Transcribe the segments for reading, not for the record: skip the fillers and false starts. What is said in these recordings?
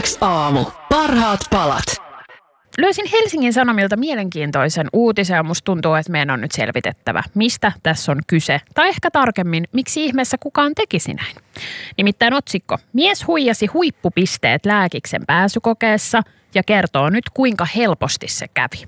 Aamu. Parhaat palat. Löysin Helsingin Sanomilta mielenkiintoisen uutisen ja musta tuntuu, että meidän on nyt selvitettävä, mistä tässä on kyse. Tai ehkä tarkemmin, miksi ihmeessä kukaan tekisi näin. Nimittäin otsikko: mies huijasi huippupisteet lääkiksen pääsykokeessa ja kertoo nyt, kuinka helposti se kävi.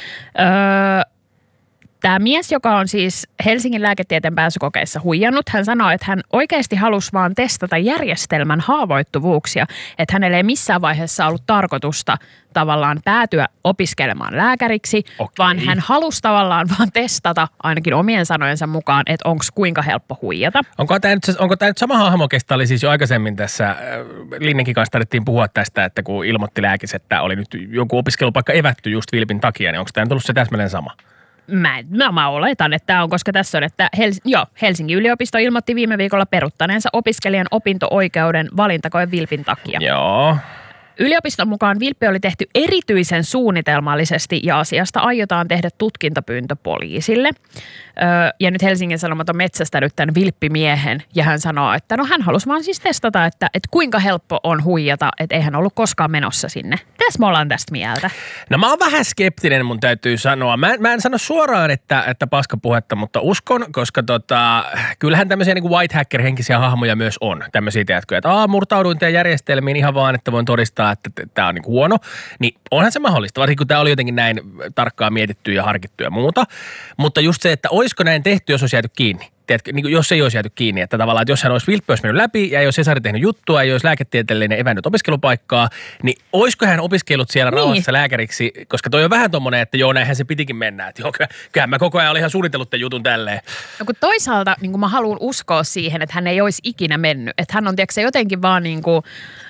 Tämä mies, joka on siis Helsingin lääketieteen pääsykokeissa huijannut, hän sanoo, että hän oikeasti halusi vaan testata järjestelmän haavoittuvuuksia. Että hänellä ei missään vaiheessa ollut tarkoitusta tavallaan päätyä opiskelemaan lääkäriksi, vaan hän halusi tavallaan vaan testata ainakin omien sanojensa mukaan, että onko kuinka helppo huijata. Onko tämä nyt sama hahmo, kestä oli siis jo aikaisemmin tässä, Linnenkin kanssa tarvittiin puhua tästä, että kun ilmoitti lääkis, että oli nyt jonkun opiskelupaikka evätty just vilpin takia, niin onko tämä nyt ollut se täsmälleen sama? Mä oletan, että tämä on, koska tässä on, että Helsingin yliopisto ilmoitti viime viikolla peruttaneensa opiskelijan opinto-oikeuden valintakoen vilpin takia. Joo. Yliopiston mukaan vilppi oli tehty erityisen suunnitelmallisesti ja asiasta aiotaan tehdä tutkintapyyntö poliisille. Ja nyt Helsingin Sanomat on metsästänyt tämän vilppimiehen ja hän sanoo, että no hän halusi vaan siis testata, että kuinka helppo on huijata, että ei hän ollut koskaan menossa sinne. Tässä me ollaan tästä mieltä. No mä oon vähän skeptinen, mun täytyy sanoa. Mä en sano suoraan, että paskapuhetta, mutta uskon, koska kyllähän tämmöisiä niin kuin white hacker-henkisiä hahmoja myös on. Tämmöisiä tiedätkö, että murtauduin teidän järjestelmiin ihan vaan, että voin todistaa, että tämä on niin kuin huono. Niin onhan se mahdollista, varsinkin kun tämä oli jotenkin näin tarkkaan mietitty ja harkittu ja muuta. Mutta just se, että olisiko näin tehty, jos olisi jääty kiinni. Tiedätkö, niin jos ei olisi jääty kiinni, että tavallaan, että jos hän olisi vilppi olisi mennyt läpi ja ei olisi Hesari tehnyt juttua, ei olisi lääketieteellinen evännyt opiskelupaikkaa, niin olisiko hän opiskellut siellä rauhassa lääkäriksi, koska toi on vähän tommoinen, että joo, näinhän se pitikin mennä, että joo, kyllähän mä koko ajan olin ihan suunnitellut tämän jutun tälleen. No kun toisaalta niin kun mä haluan uskoa siihen, että hän ei olisi ikinä mennyt, että hän on tiedätkö, jotenkin vaan niin kuin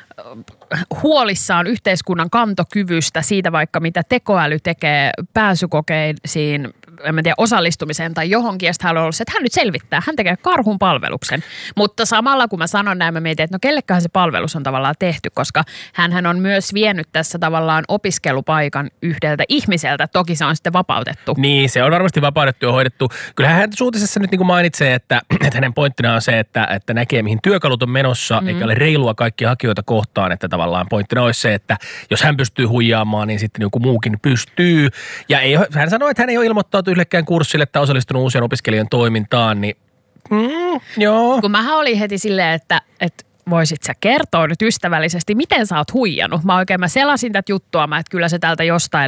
huolissaan yhteiskunnan kantokyvystä siitä vaikka mitä tekoäly tekee pääsykokeisiin, en tiedä, osallistumiseen tai johonkin, ja sitten hän on ollut se, että hän nyt selvittää, hän tekee karhun palveluksen. Mutta samalla kun mä sanon näin, mä mietin, että no kelleköhän se palvelus on tavallaan tehty, koska hän on myös vienyt tässä tavallaan opiskelupaikan yhdeltä ihmiseltä, toki se on sitten vapautettu. Niin, se on varmasti vapautettu ja hoidettu. Kyllähän hän uutisessa nyt niin kuin mainitsee, että hänen pointtina on se, että näkee mihin työkalut on menossa, eikä ole reilua kaikkia hakijoita kohtaan, että tavallaan pointtina olisi se, että jos hän pystyy huijaamaan, niin sitten joku muukin pystyy. Ja hän sanoi, että hän ei ole ilmoittautunut yllekään kurssille tai osallistunut uusien opiskelijan toimintaan, niin joo. Kun mähän olin heti silleen, että voisit sä kertoa nyt ystävällisesti, miten sä oot huijannut. Mä selasin tätä juttua, että kyllä se täältä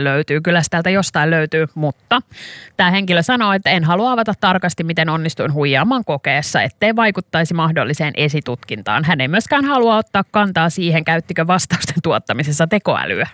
jostain löytyy, mutta tämä henkilö sanoo, että en halua avata tarkasti, miten onnistuin huijaamaan kokeessa, ettei vaikuttaisi mahdolliseen esitutkintaan. Hän ei myöskään halua ottaa kantaa siihen, käyttikö vastausten tuottamisessa tekoälyä.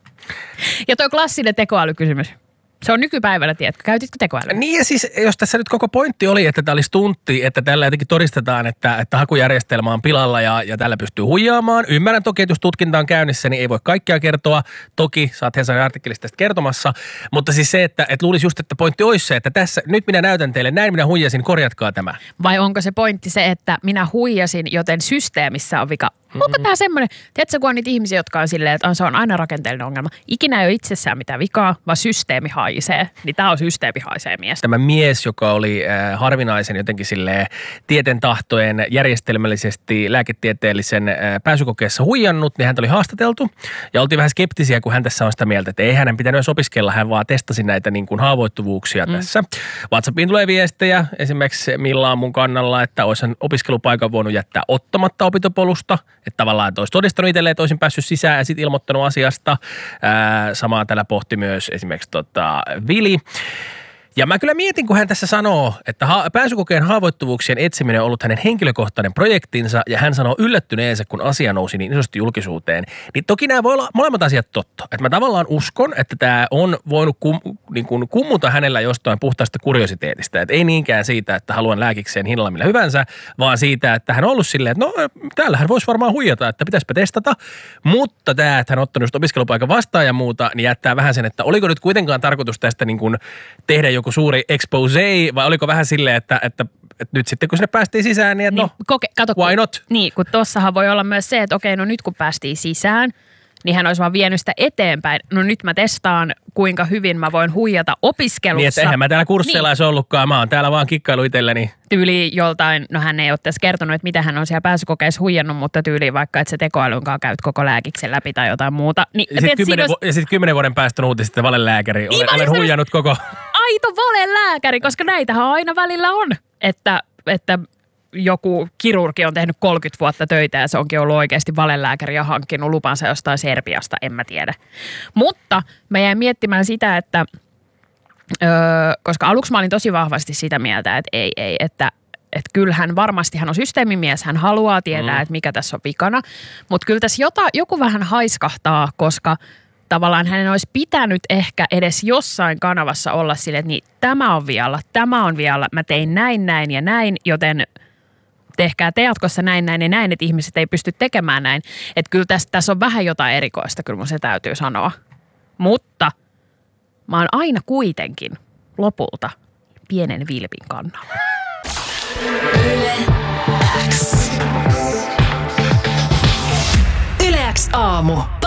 Ja tuo klassinen tekoälykysymys. Se on nykypäivänä, tiedätkö? Käytitkö tekoälyä? Niin ja siis, jos tässä nyt koko pointti oli, että tämä olisi tunti, että tällä jotenkin todistetaan, että hakujärjestelmä on pilalla ja tällä pystyy huijaamaan. Ymmärrän toki, että jos tutkinta on käynnissä, niin ei voi kaikkea kertoa. Toki saat Hesarin artikkelista tästä kertomassa. Mutta siis se, että luulisi just, että pointti olisi se, että tässä, nyt minä näytän teille, näin minä huijasin, korjatkaa tämä. Vai onko se pointti se, että minä huijasin, joten systeemissä on vika? Onko tämä semmoinen, tiedätkö, kun on niitä ihmisiä, jotka on silleen, että se on aina rakenteellinen ongelma. Ikinä ei ole itsessään mitään vikaa, vaan systeemi haisee. Niin tämä on systeemi haisee mies. Tämä mies, joka oli harvinaisen jotenkin silleen tieten tahtojen järjestelmällisesti lääketieteellisen pääsykokeessa huijannut, niin häntä oli haastateltu. Ja oltiin vähän skeptisiä, kun hän tässä on sitä mieltä, että ei hänen pitänyt edes opiskella. Hän vaan testasi näitä niin kuin haavoittuvuuksia tässä. WhatsAppiin tulee viestejä. Esimerkiksi Milla on mun kannalla, että olisi opiskelupaikan voinut jättää ottamatta opintopolusta. Että tavallaan, että olisi todistanut itselleen, että olisin päässyt sisään ja sitten ilmoittanut asiasta. Samaa täällä pohti myös esimerkiksi Vili. Ja mä kyllä mietin, kun hän tässä sanoo, että pääsykokeen haavoittuvuuksien etsiminen on ollut hänen henkilökohtainen projektinsa ja hän sanoo yllättyneensä, kun asia nousi niin isosti julkisuuteen. Niin toki nämä voi olla molemmat asiat totta. Että mä tavallaan uskon, että tämä on voinut kummuta hänellä jostain puhtaasta kuriositeetista. Että ei niinkään siitä, että haluan lääkikseen hinnalla millä hyvänsä, vaan siitä, että hän on ollut silleen, että no täällähän voisi varmaan huijata, että pitäisipä testata. Mutta tämä, että hän on ottanut just opiskelupaikan vastaan ja muuta, niin jättää vähän sen, että oliko nyt kuitenkaan tarkoitus tästä niin kuin tehdä joku suuri expose, vai oliko vähän silleen, että nyt sitten kun sinne päästiin sisään, niin, kato, why not? Niin, kun tossahan voi olla myös se, että okei, no nyt kun päästiin sisään, niin hän olisi vaan vienyt sitä eteenpäin. No nyt mä testaan, kuinka hyvin mä voin huijata opiskelussa. Niin, että eihän mä täällä kursseilla olisi ollutkaan. Mä oon täällä vaan kikkailu itselleni. Tyyli joltain, no hän ei ole tässä kertonut, että mitä hän on siellä pääsykokeessa huijannut, mutta tyyli vaikka, että se tekoälyn kanssa käyt koko lääkiksen läpi tai jotain muuta. Niin, ja sitten 10 vuoden päästä on uutiset, että valelääkäri. Olen huijannut koko... Aito valelääkäri, koska näitähän aina välillä on, että joku kirurgi on tehnyt 30 vuotta töitä ja se onkin ollut oikeasti valelääkäri ja hankkinut lupansa jostain Serbiasta, en mä tiedä. Mutta mä jäin miettimään sitä, että koska aluksi mä olin tosi vahvasti sitä mieltä, että ei, että kyllähän varmasti hän on systeemimies, hän haluaa tietää, että mikä tässä on vikana, mutta kyllä tässä joku vähän haiskahtaa, koska tavallaan hänen olisi pitänyt ehkä edes jossain kanavassa olla silleen, että niin, tämä on vialla, mä tein näin ja näin, joten tehkää te jatkossa näin ja näin, että ihmiset ei pysty tekemään näin. Että kyllä tässä on vähän jotain erikoista, kyllä mun se täytyy sanoa. Mutta mä oon aina kuitenkin lopulta pienen vilpin kannalla. Yle X aamu.